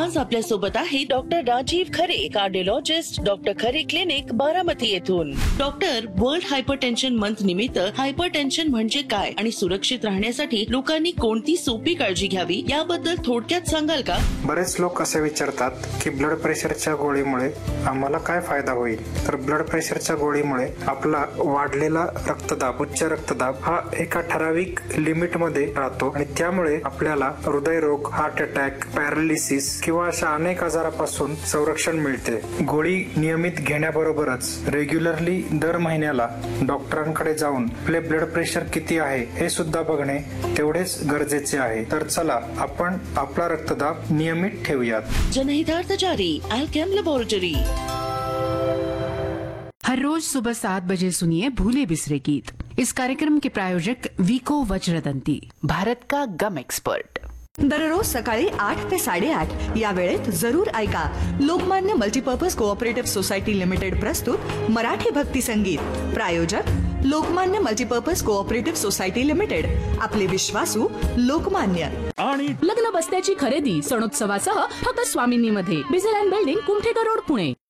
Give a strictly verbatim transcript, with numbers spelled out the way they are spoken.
आज आपल्या सोबत आहे डॉक्टर राजीव खरे, कार्डिओलॉजिस्ट, डॉक्टर खरे क्लिनिक, बारामती येथून. डॉक्टर, वर्ल्ड हायपरटेन्शन मंथ निमित्त हायपरटेन्शन म्हणजे काय आणि सुरक्षित राहण्यासाठी लोकांनी कोणती सोपी काळजी घ्यावी याबद्दल थोडक्यात सांगाल का? बरेच लोक असे विचारतात की ब्लड प्रेशरच्या गोळीमुळे आम्हाला काय फायदा होईल. तर ब्लड प्रेशरच्या गोळीमुळे आपला वाढलेला रक्तदाब, उच्च रक्तदाब हा एका ठराविक लिमिट मध्ये राहतो आणि त्यामुळे आपल्याला हृदयरोग, हार्ट अटॅक, पॅरालिसिस किंवा अशा अनेक आजारापासून संरक्षण मिळते. गोळी नियमित घेण्याबरोबरच रेग्युलरली दर महिन्याला डॉक्टरांकडे जाऊन आपले ब्लड प्रेशर किती आहे हे सुद्धा बघणे तेवढेच गरजेचे आहे. तर चला आपण आपला रक्तदाब नियमित ठेवूयात. जनहितार्थ जारी, अल्केम लैबोरेटरी. हर रोज सुबह सात बजे सुनिए भूले बिसरे गीत. इस कार्यक्रम के प्रायोजक विको वज्रदंती, भारत का गम एक्सपर्ट. दररोज सकाळी आठ ते साडेआठ या वेळेत जरूर ऐका Lokmanya multipurpose cooperative society limited प्रस्तुत मराठी भक्ती संगीत. प्रायोजक Lokmanya multipurpose cooperative society limited, आपले विश्वासू लोकमान्य. आणि लग्न बस्त्याची खरेदी सणोत्सवासह फक्त स्वामिनीमध्ये, बिझल and building, Kumthekar road, Pune.